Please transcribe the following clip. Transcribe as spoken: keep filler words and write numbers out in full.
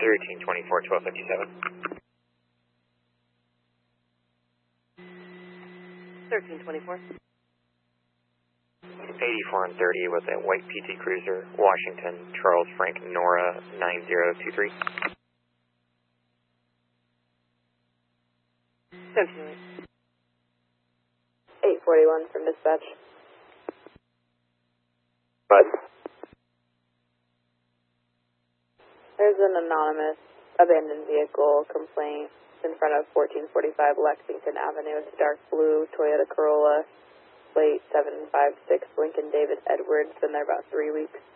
thirteen twenty-four, twelve fifty-seven. thirteen twenty-four. eighty-four and thirty was a white P T Cruiser, Washington, Charles Frank Nora nine zero two three. eight forty-one from dispatch. Bud. There's an anonymous abandoned vehicle complaint in front of fourteen forty-five Lexington Avenue. It's dark blue Toyota Corolla, plate seven five six Lincoln David Edwards. Been there about three weeks.